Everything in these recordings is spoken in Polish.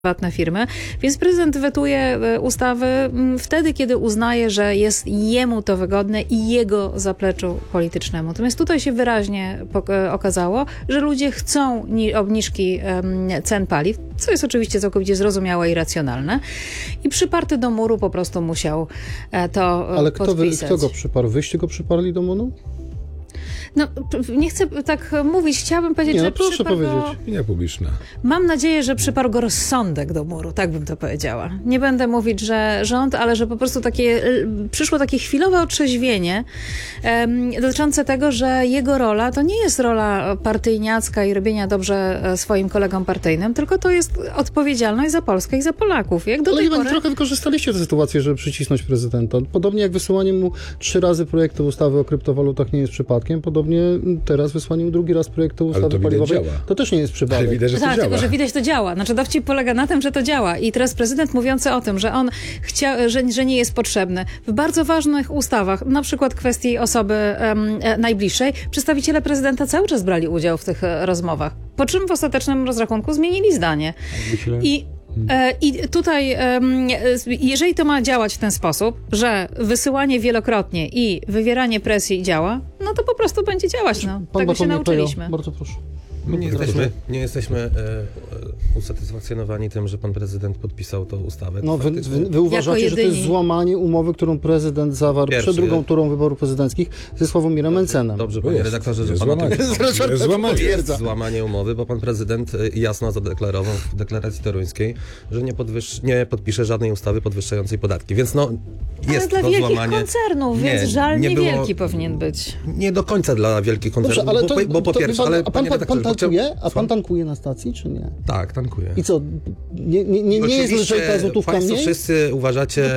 prywatne firmy, więc prezydent wetuje ustawy wtedy, kiedy uznaje, że jest jemu to wygodne i jego zapleczu politycznemu. Natomiast tutaj się wyraźnie okazało, że ludzie chcą obniżki cen paliw, co jest oczywiście całkowicie zrozumiałe i racjonalne. I przyparty do muru po prostu musiał to Ale podpisać. kto go przyparł? Wyście go przyparli do muru? No, nie chcę tak mówić, chciałabym powiedzieć, nie, że proszę powiedzieć. Opinia publiczna. Mam nadzieję, że przyparł go rozsądek do muru, tak bym to powiedziała. Nie będę mówić, że rząd, ale że po prostu przyszło takie chwilowe otrzeźwienie dotyczące tego, że jego rola to nie jest rola partyjniacka i robienia dobrze swoim kolegom partyjnym, tylko to jest odpowiedzialność za Polskę i za Polaków. Jak do tej pory... trochę wykorzystaliście tę sytuację, żeby przycisnąć prezydenta. Podobnie jak wysyłanie mu 3 razy projektu ustawy o kryptowalutach nie jest przypadkiem, podobnie teraz wysłanie mu drugi raz projektu ustawy paliwowej, to też nie jest przypadek. Ale widać, że to tak, działa. tylko że widać, to działa. Znaczy dowcip polega na tym, że to działa. I teraz prezydent mówiący o tym, że on chciał, że nie jest potrzebny. W bardzo ważnych ustawach, na przykład kwestii osoby najbliższej, przedstawiciele prezydenta cały czas brali udział w tych rozmowach. Po czym w ostatecznym rozrachunku zmienili zdanie. I tutaj, jeżeli to ma działać w ten sposób, że wysyłanie wielokrotnie i wywieranie presji działa, no to po prostu będzie działać. No. Tego się nauczyliśmy. Bardzo proszę. My nie jesteśmy usatysfakcjonowani tym, że pan prezydent podpisał tą ustawę. No, wy uważacie, że to jest złamanie umowy, którą prezydent zawarł przed drugą turą wyborów prezydenckich ze Sławomirem Mencenem. Dobrze, panie redaktorze, że pan jest złamanie umowy, bo pan prezydent jasno zadeklarował w deklaracji toruńskiej, że nie podpisze żadnej ustawy podwyższającej podatki. Więc no, jest dla to wielkich złamanie. koncernów, więc żal niewielki powinien być. Nie do końca dla wielkich koncernów, dobrze, bo po pierwsze, ale pan tankuje na stacji, czy nie? Tak, tankuję. I co, nie jest lżejka złotówka Państwo mniej? wszyscy uważacie,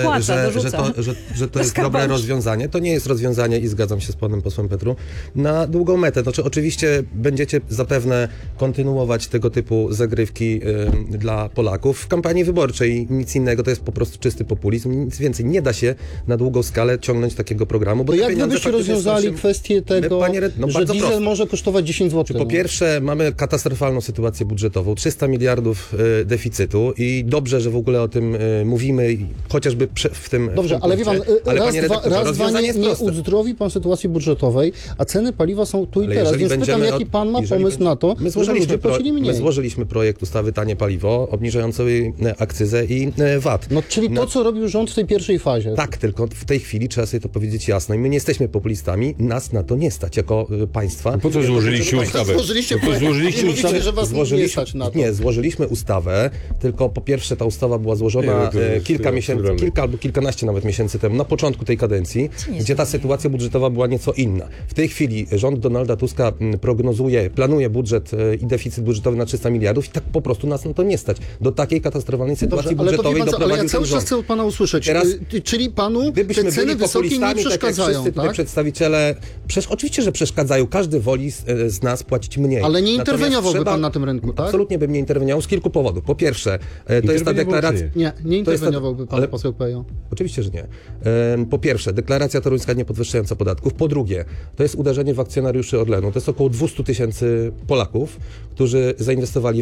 że to jest dobre rozwiązanie. To nie jest rozwiązanie i zgadzam się z panem posłem Petru na długą metę. Znaczy, oczywiście będziecie zapewne kontynuować tego typu zagrywki dla Polaków w kampanii wyborczej. Nic innego, to jest po prostu czysty populizm. Nic więcej. Nie da się na długą skalę ciągnąć takiego programu. Bo to jak byście rozwiązali kwestię tego, że diesel prosto. może kosztować 10 zł? Po pierwsze, mamy katastrofalną sytuację budżetową, 300 miliardów deficytu i dobrze, że w ogóle o tym mówimy, chociażby w tym Dobrze, ale wie pan, raz, dwa, nie uzdrowi pan sytuacji budżetowej, a ceny paliwa są tu i teraz, więc pytam, jaki pan ma pomysł na to, żeby ludzie płacili mniej? My złożyliśmy projekt ustawy Tanie Paliwo, obniżającej akcyzę i VAT. No, czyli to, co robił rząd w tej pierwszej fazie. Tak, tylko w tej chwili trzeba sobie to powiedzieć jasno i my nie jesteśmy populistami, nas na to nie stać jako państwa. No po co złożyliście ustawę? Złożyliście ustawę, że was nie stać na to. Nie, złożyliśmy ustawę, tylko po pierwsze ta ustawa była złożona kilka albo kilkanaście nawet miesięcy temu, na początku tej kadencji, gdzie ta sytuacja budżetowa była nieco inna. W tej chwili rząd Donalda Tuska planuje budżet i deficyt budżetowy na 300 miliardów i tak po prostu nas na to nie stać. Do takiej katastrofalnej sytuacji budżetowej doprowadził ale ja cały czas chcę od pana usłyszeć. Teraz, czyli panu te ceny wysokie nie przeszkadzają, tak? Przedstawiciele, oczywiście, że przeszkadzają. Każdy woli z nas płacić mniej. Ale nie interweniowałby pan na tym rynku, tak? Absolutnie bym nie interweniował z kilku powodów. Po pierwsze, to jest ta deklaracja... Nie interweniowałby pan, poseł Pejo. Oczywiście, że nie. Po pierwsze, deklaracja toruńska nie podwyższająca podatków. Po drugie, to jest uderzenie w akcjonariuszy Orlenu. To jest około 200 000 Polaków, którzy zainwestowali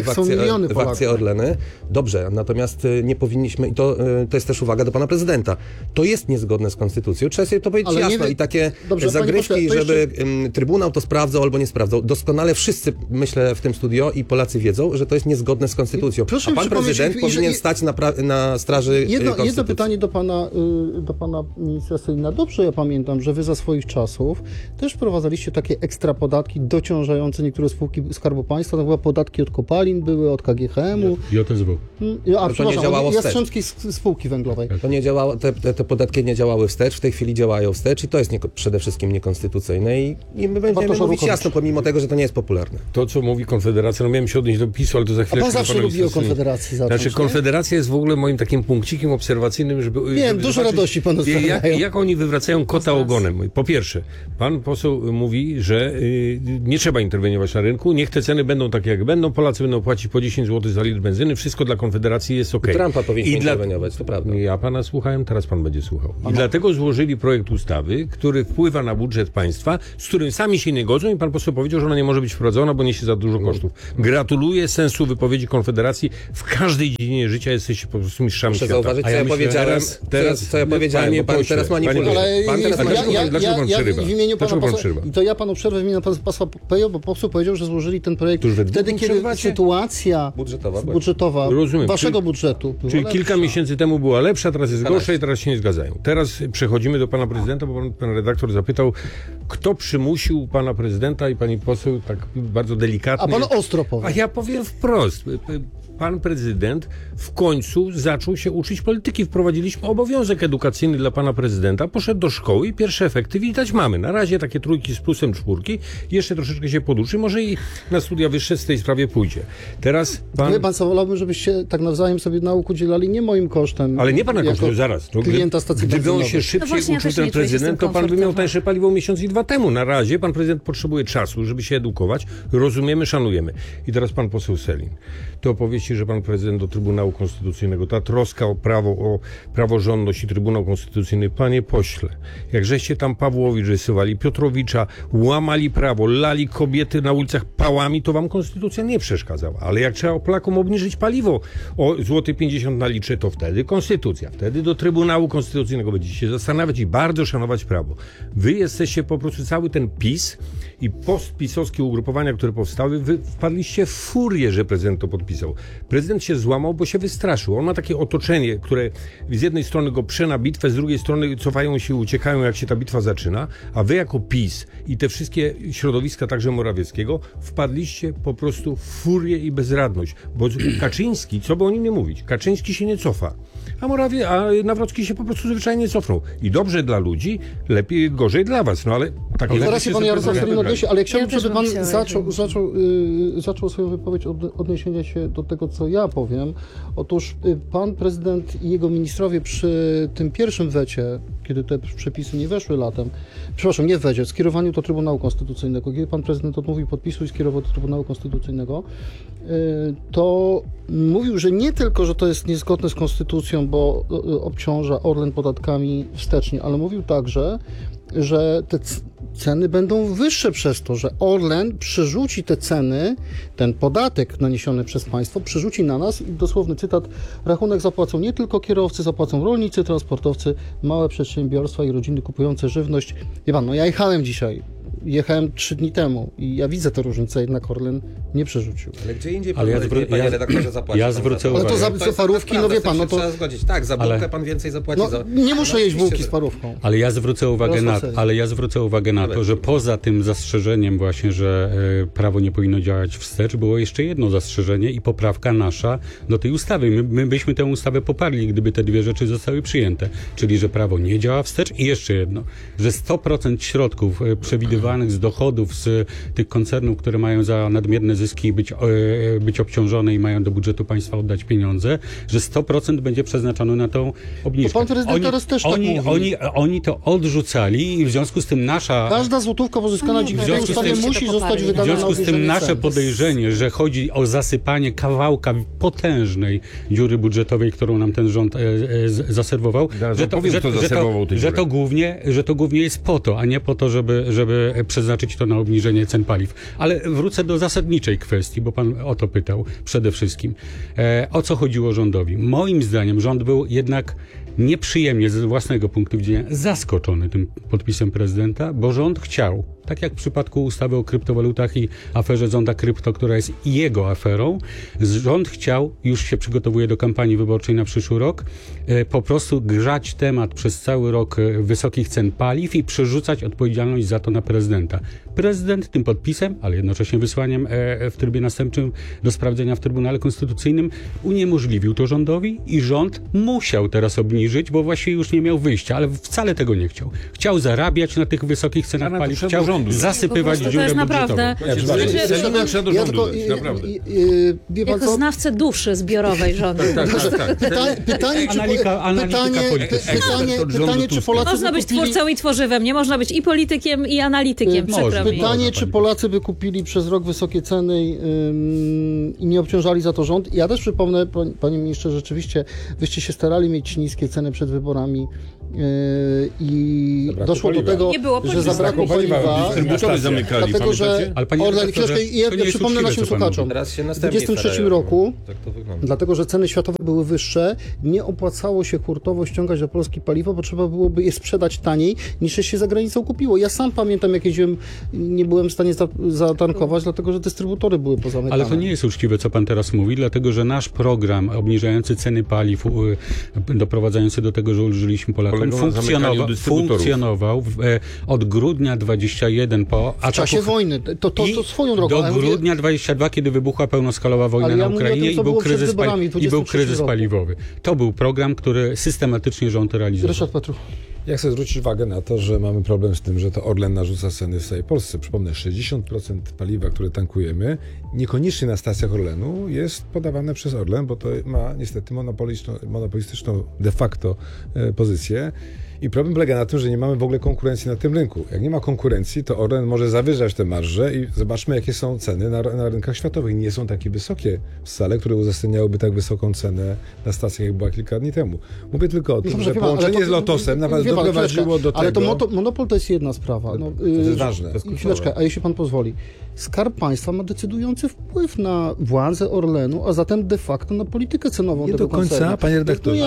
w akcje Orleny. Dobrze, natomiast nie powinniśmy, i to jest też uwaga do pana prezydenta, to jest niezgodne z konstytucją. Trzeba sobie to powiedzieć jasno. I takie zagrywki, żeby Trybunał to sprawdzał albo nie sprawdzał. Doskonale wszyscy, myślę, w tym studio i Polacy wiedzą, że to jest niezgodne z konstytucją. A pan prezydent powinien stać na straży konstytucji. Jedno pytanie do pana ministra Sellina. Dobrze, ja pamiętam, że wy za swoich czasów też wprowadzaliście takie ekstra podatki dociążające niektóre spółki Skarbu Państwa. To były podatki od kopalin, były od KGHM-u. JSW. To nie działało wstecz. Jastrzębskiej Spółki Węglowej. To nie działało, te podatki nie działały wstecz, w tej chwili działają wstecz i to jest przede wszystkim niekonstytucyjne i my będziemy mówić jasno, pomimo tego, że to nie jest popularne. To, co mówi Konfederacja, no miałem się odnieść do PiS-u, ale to za chwilę... A pan zawsze lubi o Konfederacji zacząć, Znaczy, Konfederacja jest w ogóle moim takim punkcikiem obserwacyjnym, żeby... Wiem, dużo radości panu sprawiają. Jak oni wywracają kota ogonem. Po pierwsze, pan poseł mówi, że nie trzeba interweniować na rynku, niech te ceny będą takie, jak będą, Polacy będą płacić po 10 zł za litr benzyny, wszystko dla Konfederacji jest okej. Trumpa powinien interweniować, to prawda. Ja pana słuchałem, teraz pan będzie słuchał. I dlatego złożyli projekt ustawy, który wpływa na budżet państwa, z którym sami się nie godzą i pan poseł powiedział, że ona nie może być wprowadzona, bo niesie za dużo kosztów. Gratuluję, sensu wypowiedzi Konfederacji. W każdej dziedzinie życia jesteście po prostu mistrzami Muszę świata. zauważyć, co ja powiedziałem. Co ja powiedziałem, bo pan teraz manipuluje. Dlaczego pan przerywa? W imieniu pana posła, i to ja panu przerwę w imieniu pana posła Pejo, bo poseł powiedział, że złożyli ten projekt wtedy, kiedy sytuacja budżetowa waszego budżetu była Czyli lepsza. kilka miesięcy temu była lepsza, teraz jest gorsza i teraz się nie zgadzają. Teraz przechodzimy do pana prezydenta, bo pan redaktor zapytał, kto przymusił pana prezydenta i pani poseł tak bardzo delikatnie. A pan ostro powie. A ja powiem wprost. Pan prezydent w końcu zaczął się uczyć polityki. Wprowadziliśmy obowiązek edukacyjny dla pana prezydenta. Poszedł do szkoły i pierwsze efekty widać mamy. Na razie takie 3 z plusem 4. Jeszcze troszeczkę się poduczy. Może i na studia wyższe w tej sprawie pójdzie. Teraz pan... Wie pan co, wolałbym, żebyście tak nawzajem sobie nauk udzielali nie moim kosztem. Ale nie pana kosztem, zaraz. Klienta stacji Gdyby on benzynowej. się szybciej uczył ten prezydent, to pan by miał tańsze paliwo miesiąc i 2 temu. Na razie pan prezydent potrzebuje czasu, żeby się edukować. Rozumiemy, szanujemy. I teraz pan poseł Sellin. To opowieści, że pan prezydent do Trybunału Konstytucyjnego, ta troska o prawo, o praworządność i Trybunał Konstytucyjny, panie pośle, jak żeście tam Pawłowicz rysowali, Piotrowicza, łamali prawo, lali kobiety na ulicach pałami, to wam konstytucja nie przeszkadzała. Ale jak trzeba Polakom obniżyć paliwo o złoty 50 na litrze, to wtedy konstytucja. Wtedy do Trybunału Konstytucyjnego będziecie się zastanawiać i bardzo szanować prawo. Wy jesteście po prostu cały ten PiS i postpisowskie ugrupowania, które powstały, wy wpadliście w furię, że prezydent to podpisał. Prezydent się złamał, bo się wystraszył. On ma takie otoczenie, które z jednej strony go prze na bitwę, z drugiej strony cofają się i uciekają, jak się ta bitwa zaczyna, a wy jako PiS i te wszystkie środowiska, także Morawieckiego, wpadliście po prostu w furię i bezradność. Bo Kaczyński, co by o nim nie mówić, Kaczyński się nie cofa, a Nawrocki się po prostu zwyczajnie cofnął. I dobrze dla ludzi, lepiej, gorzej dla was. No ale tak jest. Zaraz się pan Jarosław Sellin odniesie, ale chciałbym, żeby pan zaczął swoją wypowiedź od odniesienia się do tego, co ja powiem. Otóż pan prezydent i jego ministrowie przy tym pierwszym wecie, kiedy te przepisy nie weszły latem, nie w wecie, skierowaniu do Trybunału Konstytucyjnego, kiedy pan prezydent odmówił podpisu i skierował do Trybunału Konstytucyjnego, to mówił, że nie tylko, że to jest niezgodne z konstytucją, bo obciąża Orlen podatkami wstecznie, ale mówił także, że te ceny będą wyższe przez to, że Orlen przerzuci te ceny, ten podatek naniesiony przez państwo, przerzuci na nas i dosłowny cytat, rachunek zapłacą nie tylko kierowcy, zapłacą rolnicy, transportowcy, małe przedsiębiorstwa i rodziny kupujące żywność. Wie pan, ja jechałem 3 dni temu i ja widzę tę różnicę, jednak Orlen nie przerzucił. Ale gdzie indziej pan, panie redaktorze, zapłaci? Ja zwrócę uwagę. Ale to za parówki, no wie pan, no to... Trzeba zgodzić. Tak, za bułkę pan więcej zapłaci. Nie muszę jeść bułki z parówką. Ale ja zwrócę uwagę na to, że poza tym zastrzeżeniem właśnie, że prawo nie powinno działać wstecz, było jeszcze jedno zastrzeżenie i poprawka nasza do tej ustawy. My byśmy tę ustawę poparli, gdyby te 2 rzeczy zostały przyjęte. Czyli, że prawo nie działa wstecz i jeszcze jedno, że 100% środków przewidywanych z dochodów z tych koncernów, które mają za nadmierne zyski być obciążone i mają do budżetu państwa oddać pieniądze, że 100% będzie przeznaczone na tą obniżkę. To pan prezydent teraz też tak mówi. Oni to odrzucali i w związku z tym każda złotówka pozyskana dzięki tej ustawie musi zostać wydana na w związku z tym nasze podejrzenie, że chodzi o zasypanie kawałka potężnej dziury budżetowej, którą nam ten rząd zaserwował, że to głównie jest po to, a nie po to, żeby przeznaczyć to na obniżenie cen paliw. Ale wrócę do zasadniczej kwestii, bo pan o to pytał przede wszystkim. O co chodziło rządowi? Moim zdaniem rząd był jednak nieprzyjemnie z własnego punktu widzenia zaskoczony tym podpisem prezydenta, bo rząd chciał, tak jak w przypadku ustawy o kryptowalutach i aferze Zonda Krypto, która jest jego aferą, rząd chciał, już się przygotowuje do kampanii wyborczej na przyszły rok, po prostu grzać temat przez cały rok wysokich cen paliw i przerzucać odpowiedzialność za to na prezydenta. Prezydent tym podpisem, ale jednocześnie wysłaniem w trybie następczym do sprawdzenia w Trybunale Konstytucyjnym uniemożliwił to rządowi i rząd musiał teraz obniżyć, bo właściwie już nie miał wyjścia, ale wcale tego nie chciał. Chciał zarabiać na tych wysokich cenach paliw, chciał zasypywać dziurę budżetową. Jako znawcę duszy zbiorowej rządu. Pytanie, czy Polacy można być twórcą i tworzywem, nie można być i politykiem, i analitykiem. Pytanie, czy Polacy by kupili przez rok wysokie ceny i nie obciążali za to rząd. Ja też przypomnę, panie ministrze, rzeczywiście wyście się starali mieć niskie ceny przed wyborami i doszło do tego, że zabrakło paliwa, dlatego, że Orlen, chwileczkę, ja przypomnę naszym słuchaczom, w 1923 roku, dlatego, że ceny światowe były wyższe, nie opłacało się hurtowo ściągać do Polski paliwo, bo trzeba byłoby je sprzedać taniej, niż się za granicą kupiło. Ja sam pamiętam, jak jeździłem, nie byłem w stanie zatankować, dlatego, że dystrybutory były pozamykane. Ale to nie jest uczciwe, co pan teraz mówi, dlatego, że nasz program obniżający ceny paliw, doprowadzający do tego, że ulżyliśmy Polakom, funkcjonował od grudnia 21 po ataku. W czasie wojny. To swoją drogą. Do grudnia 22, kiedy wybuchła pełnoskalowa wojna na Ukrainie i był kryzys paliwowy. To był program, który systematycznie rząd realizował. Ryszard Petru. Ja chcę zwrócić uwagę na to, że mamy problem z tym, że to Orlen narzuca ceny w całej Polsce. Przypomnę, 60% paliwa, które tankujemy, niekoniecznie na stacjach Orlenu, jest podawane przez Orlen, bo to ma niestety monopolistyczną de facto pozycję. I problem polega na tym, że nie mamy w ogóle konkurencji na tym rynku. Jak nie ma konkurencji, to Orlen może zawyżać te marże i zobaczmy, jakie są ceny na rynkach światowych. Nie są takie wysokie wcale, które uzasadniałyby tak wysoką cenę na stacjach, jak była kilka dni temu. Mówię tylko o tym, że połączenie z Lotosem naprawdę doprowadziło do tego... Ale to monopol to jest jedna sprawa. To jest ważne. Chwileczkę, a jeśli pan pozwoli. Skarb Państwa ma decydujący wpływ na władzę Orlenu, a zatem de facto na politykę cenową tego koncernu. Nie do końca, panie redaktorze.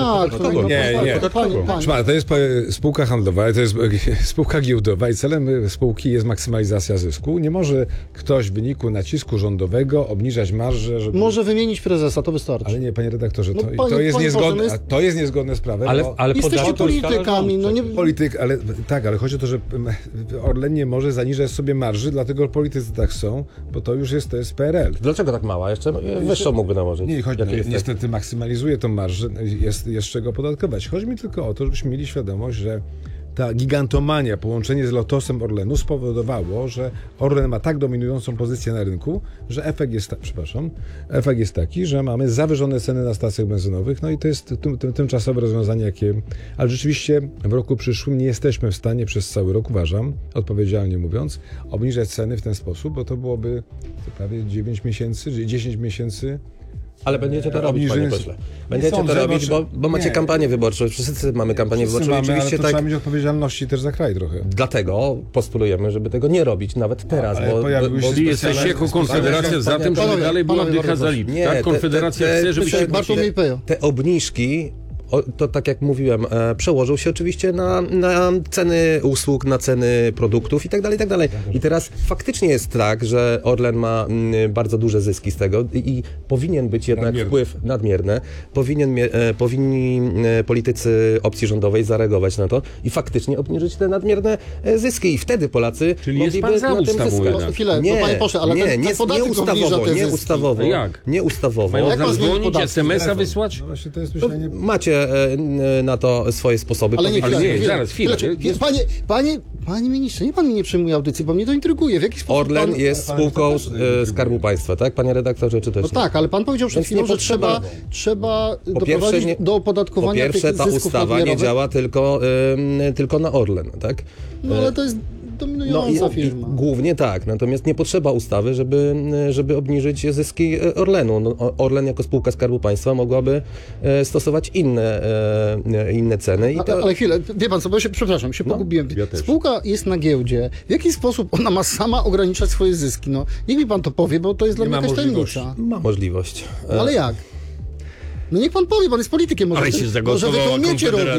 To jest spółka handlowa, to jest spółka giełdowa i celem spółki jest maksymalizacja zysku. Nie może ktoś w wyniku nacisku rządowego obniżać marży, żeby... Może wymienić prezesa, to wystarczy. Ale nie, panie redaktorze, to jest niezgodne z prawem. Ale jesteście politykami. Ale chodzi o to, że Orlen nie może zaniżać sobie marży, dlatego politycy tak są, bo to jest PRL. Dlaczego tak mała? Jeszcze wyższą mógłby nałożyć. Nie, niestety maksymalizuje tą marżę, jest z czego opodatkować. Chodzi mi tylko o to, żebyśmy mieli świadomość, że ta gigantomania, połączenie z Lotosem Orlenu spowodowało, że Orlen ma tak dominującą pozycję na rynku, że efekt jest taki, że mamy zawyżone ceny na stacjach benzynowych, no i to jest tymczasowe rozwiązanie, ale rzeczywiście w roku przyszłym nie jesteśmy w stanie przez cały rok, uważam, odpowiedzialnie mówiąc, obniżać ceny w ten sposób, bo to byłoby prawie 9 miesięcy, czy 10 miesięcy. Ale będziecie to robić, panie pośle. Będziecie to robić, bo macie kampanię wyborczą. Wszyscy mamy kampanię wyborczą. Oczywiście ale trzeba mieć odpowiedzialności też za kraj trochę. Dlatego postulujemy, żeby tego nie robić nawet teraz. Czyli jesteście jako Konfederacja za tym, żeby dalej była wdycha liczb. Tak? Konfederacja chce, żeby się... Te obniżki, to tak jak mówiłem, przełożył się oczywiście na ceny usług, na ceny produktów i tak dalej, i tak dalej. I teraz faktycznie jest tak, że Orlen ma bardzo duże zyski z tego i powinien być jednak wpływ nadmierny. Powinni politycy opcji rządowej zareagować na to i faktycznie obniżyć te nadmierne zyski. I wtedy Polacy mogliby na tym zyskać. Nie ustawowo. Jak? Nie ustawowo. Mają zadzwonić, SMS-a wysłać? No właśnie to jest myślenie... Macie na to swoje sposoby. Ale zaraz, chwilę. Panie ministrze, nie pan mi nie przyjmuje audycji, bo mnie to intryguje. W jaki sposób Orlen jest spółką Skarbu Państwa, tak, panie redaktorze, czy też nie? No tak, ale pan powiedział przed chwilą, że trzeba doprowadzić do opodatkowania tych zysków. Po pierwsze, ta ustawa nie działa tylko na Orlen, tak? No ale to jest dominująca firma. Głównie tak, natomiast nie potrzeba ustawy, żeby obniżyć zyski Orlenu. No, Orlen jako spółka Skarbu Państwa mogłaby stosować inne ceny. Ale chwilę, wie pan co, bo przepraszam, pogubiłem. Ja Spółka jest na giełdzie. W jaki sposób ona ma sama ograniczać swoje zyski? No, niech mi pan to powie, bo to jest dla mnie jakaś tajemnica. Ma możliwość. Ale jak? No niech pan powie, pan jest politykiem, może wy to umiecie robić.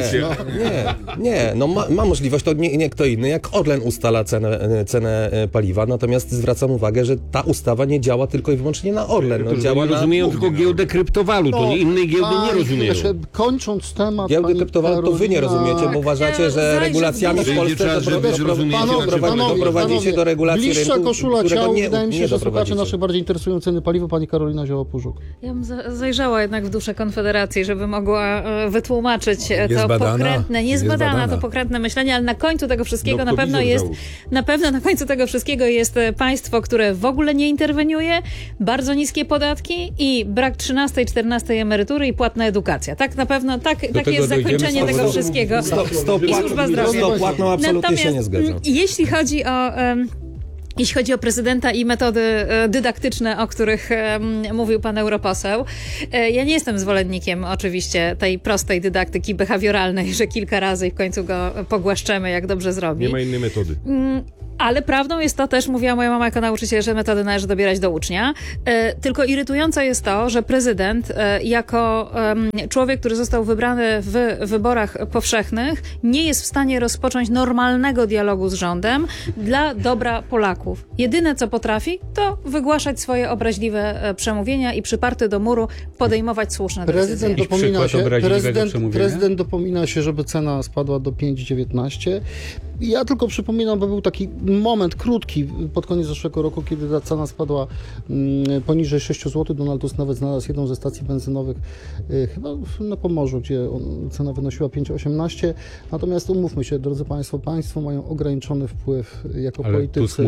Ma możliwość, to nie kto inny, jak Orlen ustala cenę paliwa, natomiast zwracam uwagę, że ta ustawa nie działa tylko i wyłącznie na Orlen. Działa rozumieją tylko giełdę kryptowalut, to innej giełdy nie rozumieją. Kończąc temat... Giełdę kryptowalut to wy nie rozumiecie, bo uważacie, że regulacjami w Polsce doprowadzicie do regulacji rynku, bliższa koszula ciał, wydaje mi się, że słuchacze naszych bardziej interesują ceny paliwa, pani Karolina Zioło-Pużuk. Ja bym zajrzała jednak w duszę Konfederacji, żeby mogła wytłumaczyć to pokrętne, niezbadane to pokrętne myślenie, ale na końcu tego wszystkiego na pewno na końcu tego wszystkiego jest państwo, które w ogóle nie interweniuje, bardzo niskie podatki i brak 13, 14 emerytury i płatna edukacja. Tak na pewno, takie jest zakończenie tego wszystkiego. I służba zdrowia. Z dopłatną absolutnie się nie zgadzam. Jeśli chodzi o jeśli chodzi o prezydenta i metody dydaktyczne, o których mówił pan europoseł. Ja nie jestem zwolennikiem oczywiście tej prostej dydaktyki behawioralnej, że kilka razy i w końcu go pogłaszczemy, jak dobrze zrobi. Nie ma innej metody. Ale prawdą jest to też, mówiła moja mama jako nauczyciel, że metody należy dobierać do ucznia. Tylko irytujące jest to, że prezydent jako człowiek, który został wybrany w wyborach powszechnych, nie jest w stanie rozpocząć normalnego dialogu z rządem dla dobra Polaków. Jedyne, co potrafi, to wygłaszać swoje obraźliwe przemówienia i przyparty do muru podejmować słuszne decyzje. Prezydent dopomina się, żeby cena spadła do 5,19. Ja tylko przypominam, bo był taki moment krótki pod koniec zeszłego roku, kiedy ta cena spadła poniżej 6 zł. Donald Tusk nawet znalazł jedną ze stacji benzynowych chyba na Pomorzu, gdzie cena wynosiła 5,18. Natomiast umówmy się, drodzy państwo mają ograniczony wpływ jako politycy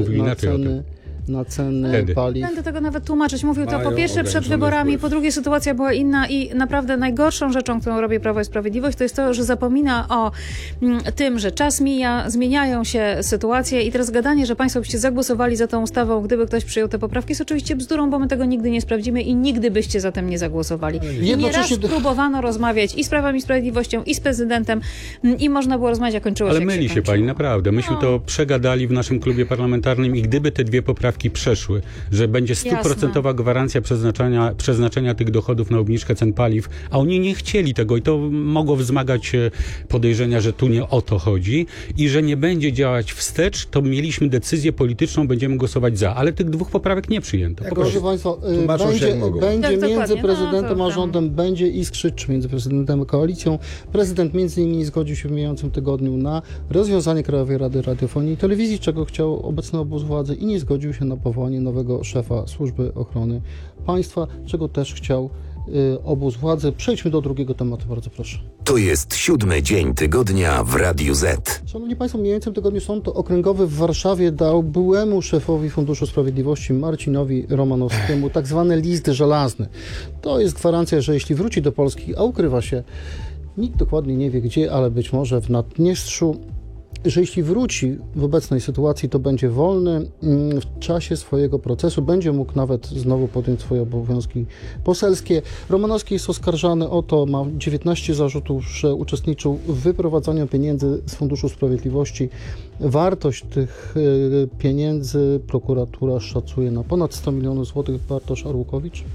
na ceny paliw. Będę tego nawet tłumaczyć. Mówił to po pierwsze przed wyborami, po drugie sytuacja była inna i naprawdę najgorszą rzeczą, którą robi Prawo i Sprawiedliwość, to jest to, że zapomina o tym, że czas mija, zmieniają się sytuacje i teraz gadanie, że państwo byście zagłosowali za tą ustawą, gdyby ktoś przyjął te poprawki, jest oczywiście bzdurą, bo my tego nigdy nie sprawdzimy i nigdy byście za tym nie zagłosowali. Nieraz próbowano rozmawiać i z Prawem i Sprawiedliwością, i z prezydentem i można było rozmawiać, a kończyło się. Ale myli się pani, naprawdę. Myśmy to przegadali w naszym klubie parlamentarnym i gdyby te dwie poprawki przeszły, że będzie 100% gwarancja przeznaczenia tych dochodów na obniżkę cen paliw, a oni nie chcieli tego i to mogło wzmagać podejrzenia, że tu nie o to chodzi i że nie będzie działać wstecz, to mieliśmy decyzję polityczną, będziemy głosować za, ale tych dwóch poprawek nie przyjęto. Proszę państwa, będzie między prezydentem a rządem, będzie iskrzyć między prezydentem a koalicją. Prezydent między innymi zgodził się w mijającym tygodniu na rozwiązanie Krajowej Rady Radiofonii i Telewizji, czego chciał obecny obóz władzy i nie zgodził się na powołanie nowego szefa Służby Ochrony Państwa, czego też chciał obóz władzy. Przejdźmy do drugiego tematu, bardzo proszę. To jest 7. dzień tygodnia w Radiu Z. Szanowni Państwo, w mijającym tygodniu Sąd Okręgowy w Warszawie dał byłemu szefowi Funduszu Sprawiedliwości Marcinowi Romanowskiemu tak zwany list żelazny. To jest gwarancja, że jeśli wróci do Polski, a ukrywa się, nikt dokładnie nie wie gdzie, ale być może w Naddniestrzu, że jeśli wróci w obecnej sytuacji, to będzie wolny w czasie swojego procesu, będzie mógł nawet znowu podjąć swoje obowiązki poselskie. Romanowski jest oskarżany o to, ma 19 zarzutów, że uczestniczył w wyprowadzaniu pieniędzy z Funduszu Sprawiedliwości. Wartość tych pieniędzy prokuratura szacuje na ponad 100 milionów złotych. Bartosz Arłukowicz.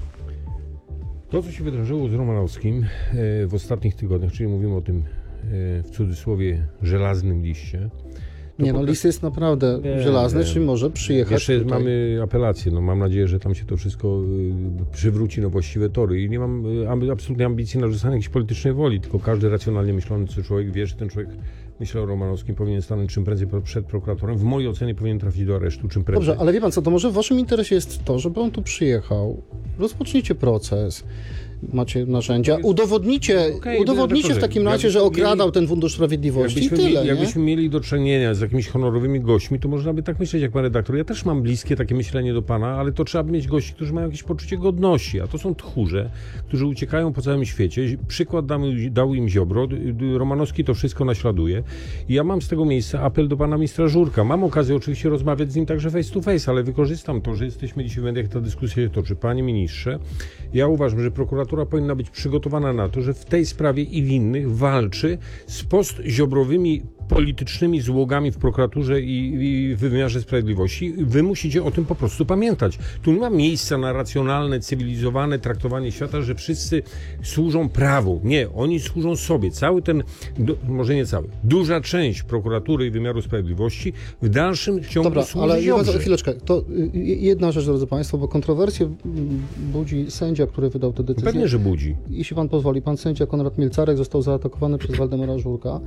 To, co się wydarzyło z Romanowskim w ostatnich tygodniach, czyli mówimy o tym w cudzysłowie żelaznym liście. List jest naprawdę żelazny, czyli może przyjechać. Jeszcze mamy apelację, mam nadzieję, że tam się to wszystko przywróci na właściwe tory i nie mam absolutnie ambicji narzucania jakiejś politycznej woli, tylko każdy racjonalnie myślący człowiek wie, że ten człowiek, myślę o Romanowskim, powinien stanąć czym prędzej przed prokuratorem. W mojej ocenie powinien trafić do aresztu czym prędzej. Dobrze, ale wie pan co, to może w waszym interesie jest to, żeby on tu przyjechał, rozpoczniecie proces, macie narzędzia, udowodnicie w takim razie, że okradał ten Fundusz Sprawiedliwości i tyle. Jakbyśmy mieli do czynienia z jakimiś honorowymi gośćmi, to można by tak myśleć jak pan redaktor. Ja też mam bliskie takie myślenie do pana, ale to trzeba mieć gości, którzy mają jakieś poczucie godności, a to są tchórze, którzy uciekają po całym świecie. Przykład dał im Ziobro, Romanowski to wszystko naśladuje i ja mam z tego miejsca apel do pana ministra Żurka. Mam okazję oczywiście rozmawiać z nim także face to face, ale wykorzystam to, że jesteśmy dzisiaj w mediach, ta dyskusja się toczy. Panie ministrze, ja uważam, że prokuratura powinna być przygotowana na to, że w tej sprawie i w innych walczy z postziobrowymi politycznymi złogami w prokuraturze i w wymiarze sprawiedliwości. Wy musicie o tym po prostu pamiętać. Tu nie ma miejsca na racjonalne, cywilizowane traktowanie świata, że wszyscy służą prawu. Nie, oni służą sobie. Cały ten, może nie cały, duża część prokuratury i wymiaru sprawiedliwości w dalszym ciągu służy ale chwileczkę. To jedna rzecz, drodzy Państwo, bo kontrowersję budzi sędzia, który wydał tę decyzję. Pewnie, że budzi. Jeśli pan pozwoli, pan sędzia Konrad Mielcarek został zaatakowany przez Waldemara Żurka.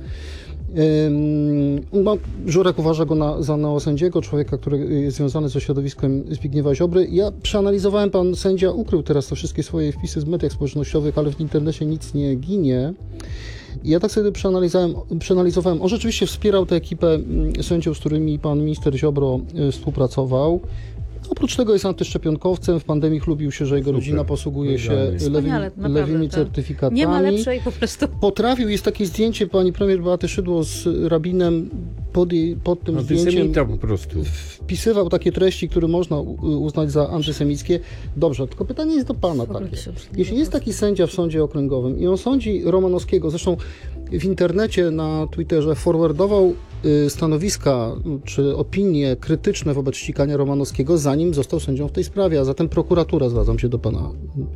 Żurek uważa go za neosędziego, człowieka, który jest związany ze środowiskiem Zbigniewa Ziobry. Ja przeanalizowałem, pan sędzia ukrył teraz te wszystkie swoje wpisy z mediach społecznościowych, ale w internecie nic nie ginie. I ja tak sobie przeanalizowałem. On rzeczywiście wspierał tę ekipę sędziów, z którymi pan minister Ziobro współpracował. Oprócz tego jest antyszczepionkowcem, w pandemii chlubił się, że jego rodzina posługuje się lewymi certyfikatami. Nie ma lepszej po prostu. Jest takie zdjęcie pani premier Beaty Szydło z rabinem, pod tym Antysemita zdjęciem po prostu. wpisywał takie treści, które można uznać za antysemickie. Dobrze, tylko pytanie jest do pana takie. Jeśli jest taki sędzia w sądzie okręgowym i on sądzi Romanowskiego, zresztą w internecie, na Twitterze forwardował stanowiska czy opinie krytyczne wobec ścigania Romanowskiego, zanim został sędzią w tej sprawie, a zatem prokuratura, zwracam się do pana,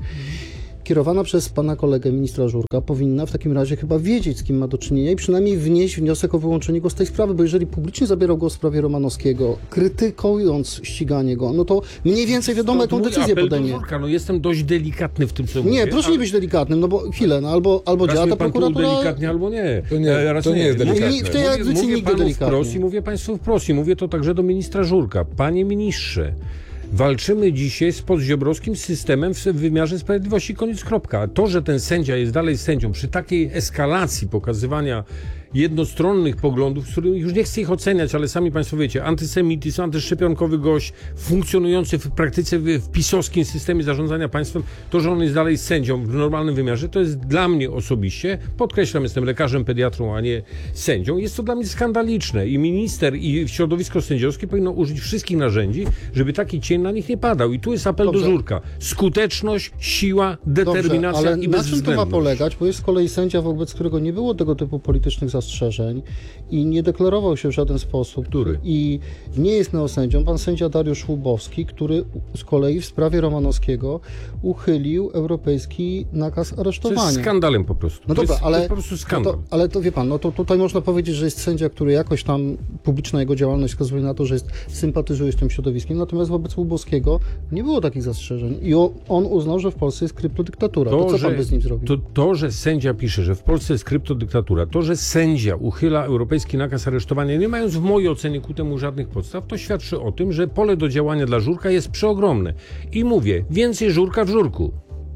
kierowana przez pana kolegę ministra Żurka, powinna w takim razie chyba wiedzieć, z kim ma do czynienia i przynajmniej wnieść wniosek o wyłączenie go z tej sprawy, bo jeżeli publicznie zabierał głos w sprawie Romanowskiego, krytykując ściganie go, no to mniej więcej wiadomo, jaką decyzję podejmie. Żurka, no jestem dość delikatny w tym, co mówię. Nie, proszę nie być delikatnym, no bo chwilę, no albo działa ta prokuratura... delikatnie, albo nie. To nie jest delikatne. W tej audycji mówię nigdy panu delikatnie. wprost i mówię państwu wprost i mówię to także do ministra Żurka. Panie ministrze, walczymy dzisiaj z podziobrowskim systemem w wymiarze sprawiedliwości, koniec, kropka. To, że ten sędzia jest dalej sędzią, przy takiej eskalacji pokazywania jednostronnych poglądów, z którymi już nie chcę ich oceniać, ale sami państwo wiecie, antysemityzm, antyszczepionkowy gość, funkcjonujący w praktyce w pisowskim systemie zarządzania państwem, to, że on jest dalej sędzią w normalnym wymiarze, to jest dla mnie osobiście, podkreślam, jestem lekarzem, pediatrą, a nie sędzią, jest to dla mnie skandaliczne i minister i środowisko sędziowskie powinno użyć wszystkich narzędzi, żeby taki cień na nich nie padał. I tu jest apel do Żurka. Skuteczność, siła, determinacja. Dobrze, ale i na czym to ma bezwzględność. polegać? Bo jest z kolei sędzia, wobec którego nie było tego typu politycznych zastrzeżeń i nie deklarował się w żaden sposób. Który? I nie jest neosędzią. Pan sędzia Dariusz Łubowski, który z kolei w sprawie Romanowskiego uchylił europejski nakaz To aresztowania. jest skandalem po prostu. No to dobra, jest, ale to jest po prostu skandal. ale to wie pan, no to tutaj można powiedzieć, że jest sędzia, który jakoś tam publiczna jego działalność wskazuje na to, że sympatyzuje z tym środowiskiem, natomiast wobec Łubowskiego nie było takich zastrzeżeń i on uznał, że w Polsce jest kryptodyktatura. To co pan by z nim zrobił? To, że sędzia pisze, że w Polsce jest kryptodyktatura, to, że sędzia uchyla europejski nakaz aresztowania, nie mając w mojej ocenie ku temu żadnych podstaw, to świadczy o tym, że pole do działania dla Żurka jest przeogromne. I mówię, więcej Żurka w Żurku.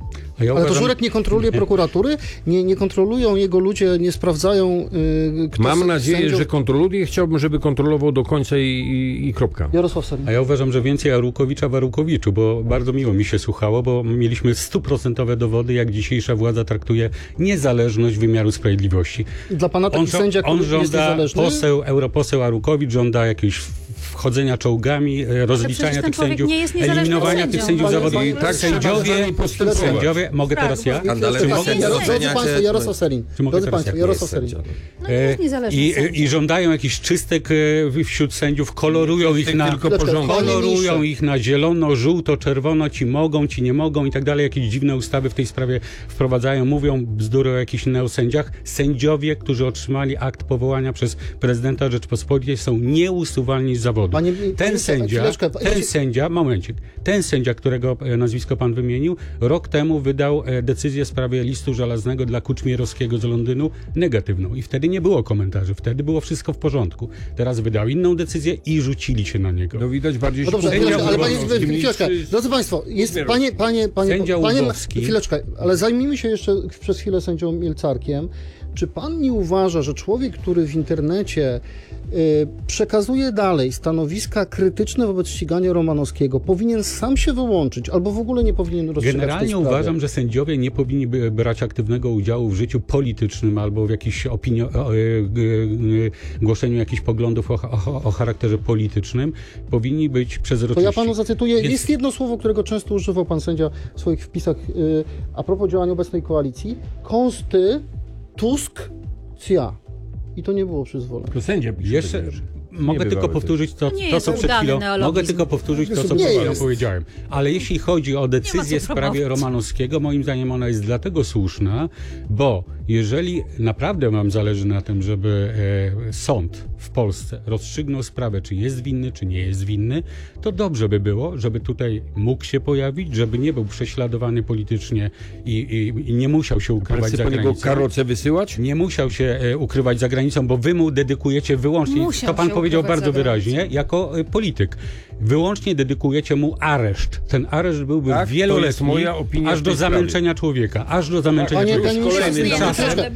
Ale to Żurek nie kontroluje prokuratury? Nie kontrolują jego ludzie, nie sprawdzają kto Mam nadzieję, sędziów... że kontroluje. Chciałbym, żeby kontrolował do końca i kropka. Jarosław Sellin. A ja uważam, że więcej Arłukowicza w Arłukowiczu, bo bardzo miło mi się słuchało, bo mieliśmy 100% dowody, jak dzisiejsza władza traktuje niezależność wymiaru sprawiedliwości. Dla pana taki sędzia, który jest niezależny? Europoseł Arłukowicz żąda jakiegoś wchodzenia czołgami, rozliczania tych sędziów, eliminowania tych sędziów zawodowych. I tak Sędziowie, mogę teraz ja? Jarosław Sellin. Jarosław Sellin. I żądają jakichś czystek wśród sędziów, kolorują ich na zielono, żółto, czerwono, ci mogą, ci nie mogą i tak dalej. Jakieś dziwne ustawy w tej sprawie wprowadzają, mówią bzdury o jakichś neosędziach. Sędziowie, którzy otrzymali akt powołania przez prezydenta Rzeczpospolitej, są nieusuwalni z zawodu. Ten sędzia, którego nazwisko pan wymienił, rok temu wydał decyzję w sprawie listu żelaznego dla Kuczmierowskiego z Londynu negatywną i wtedy nie było komentarzy, wtedy było wszystko w porządku. Teraz wydał inną decyzję i rzucili się na niego. No widać bardziej... No dobrze, ale chwileczkę, drodzy państwo, jest Sędzia Łubowski. Chwileczkę, ale zajmijmy się jeszcze przez chwilę sędzią Mielcarkiem. Czy pan nie uważa, że człowiek, który w internecie przekazuje dalej stanowiska krytyczne wobec ścigania Romanowskiego, powinien sam się wyłączyć, albo w ogóle nie powinien rozstrzygać Generalnie tej sprawy? uważam, że sędziowie nie powinni brać aktywnego udziału w życiu politycznym albo w jakichś głoszeniu jakichś poglądów o charakterze politycznym. Powinni być przezroczyści. To ja panu zacytuję. Jest jedno słowo, którego często używał pan sędzia w swoich wpisach a propos działania obecnej koalicji. Konstytucja. I to nie było przyzwolone. To sędzia pisze. Jeszcze mogę tylko powtórzyć to, co przed chwilą. Mogę tylko powtórzyć to, co przed chwilą powiedziałem. Ale jeśli chodzi o decyzję w sprawie Romanowskiego, moim zdaniem ona jest dlatego słuszna, bo jeżeli naprawdę wam zależy na tym, żeby sąd w Polsce rozstrzygnął sprawę, czy jest winny, czy nie jest winny, to dobrze by było, żeby tutaj mógł się pojawić, żeby nie był prześladowany politycznie i nie musiał się ukrywać za granicą. Karocę wysyłać? Nie musiał się ukrywać za granicą, bo wy mu dedykujecie wyłącznie, to pan powiedział bardzo wyraźnie, jako polityk. Wyłącznie dedykujecie mu areszt. Ten areszt byłby wieloletni, moja opinia aż do zamęczenia człowieka. Aż do zamęczenia człowieka.